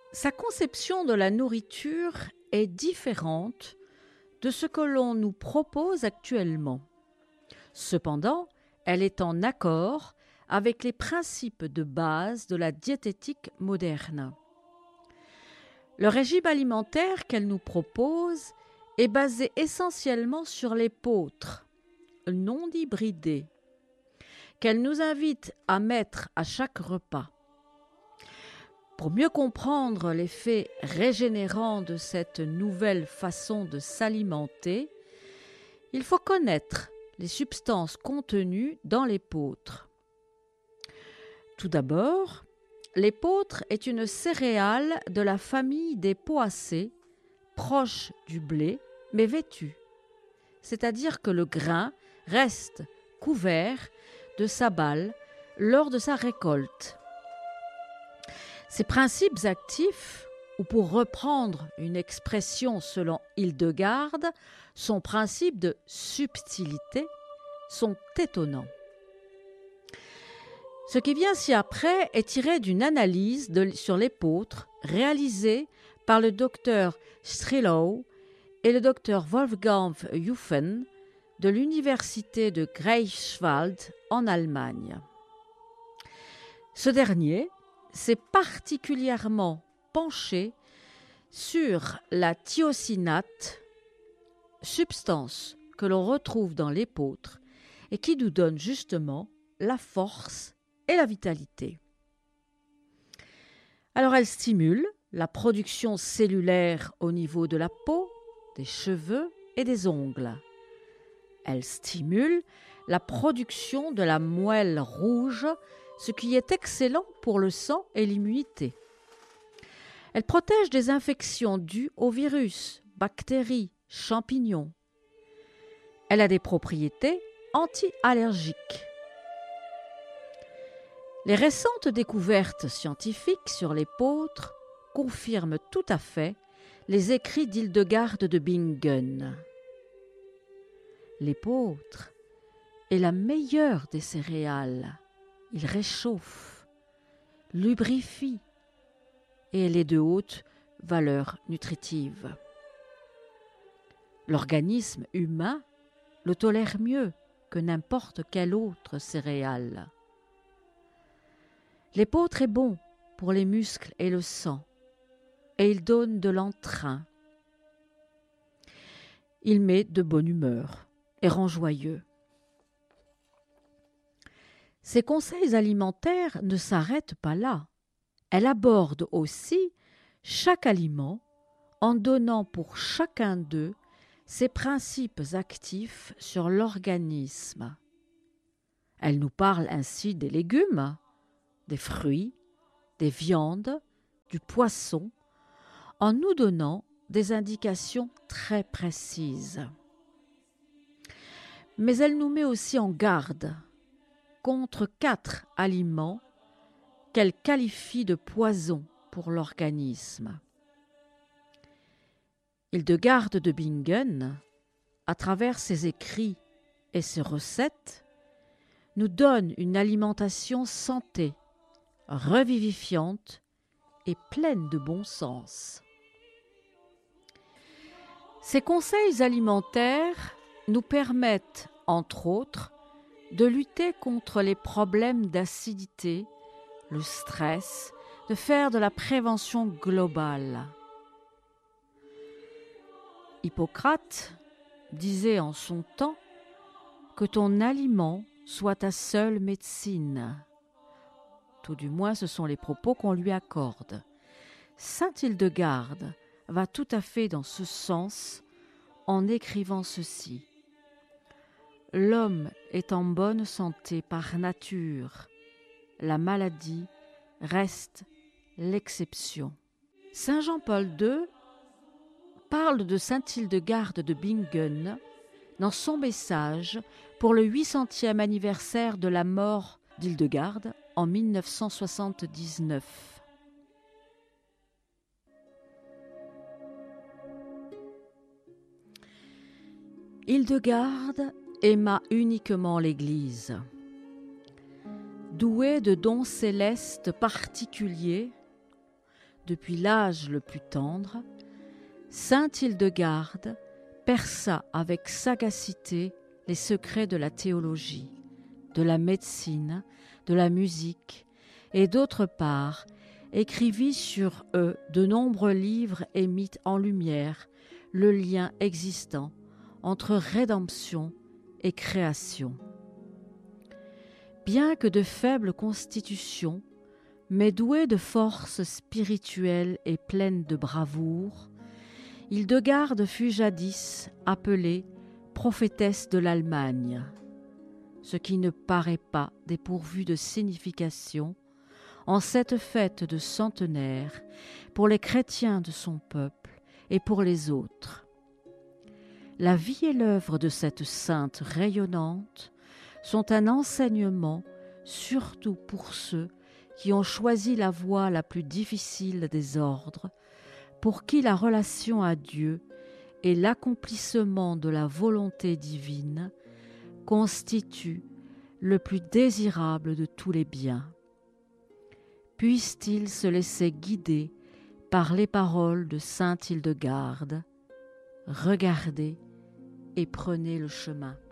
Sa conception de la nourriture est différente de ce que l'on nous propose actuellement. Cependant, elle est en accord avec les principes de base de la diététique moderne. Le régime alimentaire qu'elle nous propose est basé essentiellement sur l'épeautre, non hybridé, qu'elle nous invite à mettre à chaque repas. Pour mieux comprendre l'effet régénérant de cette nouvelle façon de s'alimenter, il faut connaître les substances contenues dans l'épeautre. Tout d'abord, l'épeautre est une céréale de la famille des poacées, proche du blé, mais vêtue. C'est-à-dire que le grain reste couvert de sa balle lors de sa récolte. Ces principes actifs, ou pour reprendre une expression selon Hildegard, son principe de subtilité, sont étonnants. Ce qui vient ci-après est tiré d'une analyse sur l'épeautre réalisée par le docteur Strillow et le docteur Wolfgang Juffen de l'université de Greifswald en Allemagne. Ce dernier s'est particulièrement penché sur la thiosinate, substance que l'on retrouve dans l'épeautre et qui nous donne justement la force et la vitalité. Alors elle stimule la production cellulaire au niveau de la peau, des cheveux et des ongles. Elle stimule la production de la moelle rouge, ce qui est excellent pour le sang et l'immunité. Elle protège des infections dues aux virus, bactéries, champignons. Elle a des propriétés anti-allergiques. Les récentes découvertes scientifiques sur l'épeautre confirment tout à fait les écrits d'Hildegard de Bingen. L'épeautre est la meilleure des céréales. Il réchauffe, lubrifie et elle est de haute valeur nutritive. L'organisme humain le tolère mieux que n'importe quelle autre céréale. L'épeautre est bon pour les muscles et le sang et il donne de l'entrain. Il met de bonne humeur et rend joyeux. Ces conseils alimentaires ne s'arrêtent pas là. Elle aborde aussi chaque aliment en donnant pour chacun d'eux ses principes actifs sur l'organisme. Elle nous parle ainsi des légumes, des fruits, des viandes, du poisson, en nous donnant des indications très précises. Mais elle nous met aussi en garde contre 4 aliments qu'elle qualifie de poison pour l'organisme. Hildegard de Bingen, à travers ses écrits et ses recettes, nous donne une alimentation santé, revivifiante et pleine de bon sens. Ces conseils alimentaires nous permettent, entre autres, de lutter contre les problèmes d'acidité, le stress, de faire de la prévention globale. Hippocrate disait en son temps que ton aliment soit ta seule médecine. Tout du moins, ce sont les propos qu'on lui accorde. Sainte Hildegard va tout à fait dans ce sens en écrivant ceci. L'homme est en bonne santé par nature. La maladie reste l'exception. Saint Jean-Paul II parle de Sainte Hildegard de Bingen dans son message pour le 800e anniversaire de la mort d'Hildegard en 1979. Hildegard aima uniquement l'Église. Douée de dons célestes particuliers, depuis l'âge le plus tendre, sainte Hildegarde perça avec sagacité les secrets de la théologie, de la médecine, de la musique, et d'autre part, écrivit sur eux de nombreux livres et mit en lumière le lien existant entre rédemption et création. Bien que de faible constitution, mais douée de force spirituelle et pleine de bravoure, Hildegarde fut jadis appelée prophétesse de l'Allemagne, ce qui ne paraît pas dépourvu de signification en cette fête de centenaire pour les chrétiens de son peuple et pour les autres. La vie et l'œuvre de cette sainte rayonnante sont un enseignement surtout pour ceux qui ont choisi la voie la plus difficile des ordres, pour qui la relation à Dieu et l'accomplissement de la volonté divine constituent le plus désirable de tous les biens. Puissent-ils se laisser guider par les paroles de sainte Hildegarde. Regardez et prenez le chemin.